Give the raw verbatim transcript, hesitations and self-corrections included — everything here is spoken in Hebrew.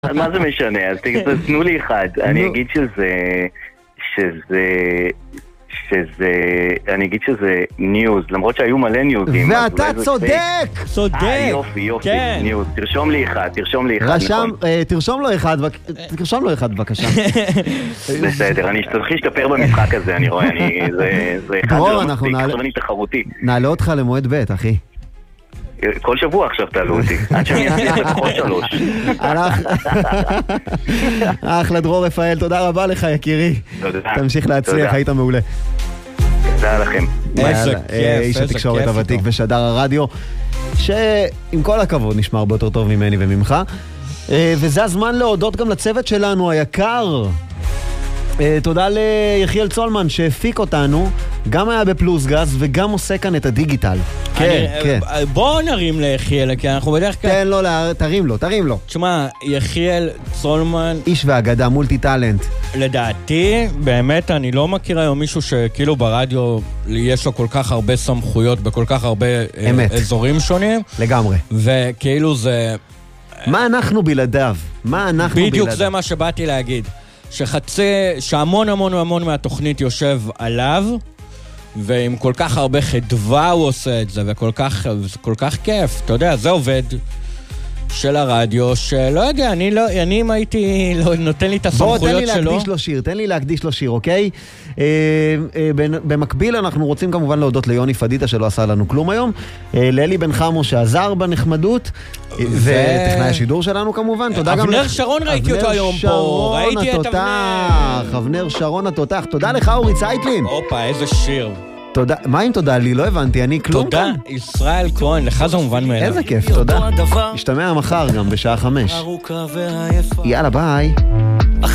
מה זה משנה? אז תנו לי אחד. אני אגיד שזה... שזה... שזה... אני אגיד שזה ניוז, למרות שהיו מלא ניוזים. ואתה צודק! צודק! יופי, יופי, ניוז. תרשום לי אחד, תרשום לי אחד, רשם, תרשום לו אחד, תרשום לו אחד בבקשה. בסדר, אני צריך להשתפר במשחק הזה, אני רואה, זה אחד לא מספיק, אני תחרותי. נעלה אותך למועד ב', אחי. כל שבוע עכשיו תעלו אותי, עד שאני אצליח לפחות שלוש. אחלה דרור רפאל, תודה רבה לך יקירי. תודה. תמשיך להצליח, היית מעולה. תודה לכם. איזה כיף, איש התקשורת הוותיק ושדר הרדיו, שעם כל הכבוד נשמע הרבה יותר טוב ממני וממך. וזה הזמן להודות גם לצוות שלנו היקר. תודה ליחיאל צולמן שהפיק אותנו, גם היה בפלוס גז וגם עושה כאן את הדיגיטל. כן, כן. בואו נרים ליחיאל, כי אנחנו בדרך כלל... תן לו, תרים לו, תרים לו. תשמע, יחיאל צולמן... איש ואגדה, מולטי טלנט. לדעתי, באמת אני לא מכיר היום מישהו שכאילו ברדיו יש לו כל כך הרבה סמכויות בכל כך הרבה אמת. אזורים שונים. לגמרי. וכאילו זה... מה אנחנו בלעדיו? מה אנחנו בלעדיו? בדיוק זה מה שבאתי להגיד. שחצי, שהמון המון המון מהתוכנית יושב עליו, ועם כל כך הרבה חדווה הוא עושה את זה, וכל כך, כל כך כיף. אתה יודע, זה עובד של הרדיו, שלא יודע, אני לא, אני אם הייתי, לא, נותן לי את הסמכויות שלו. בוא, תן לי להקדיש לו שיר, תן לי להקדיש לו שיר, אוקיי? אה, אה, במקביל אנחנו רוצים כמובן להודות ליוני פדיטה שלא עשה לנו כלום היום, אה, לאלי בן חמו שעזר בנחמדות, ו... וטכנאי השידור שלנו כמובן, תודה גם... אבנר שרון ראיתי אותו היום פה, ראיתי את אבנר. אבנר שרון התותח, תודה לך אורי צייטלין. אופה, איזה שיר. תודה, מה אם תודה לי? לא הבנתי, אני כלום תודה, כאן? ישראל כהן, לך זה מובן מאליו. איזה כיף, תודה. נשתמע מחר גם בשעה חמש. יאללה, ביי.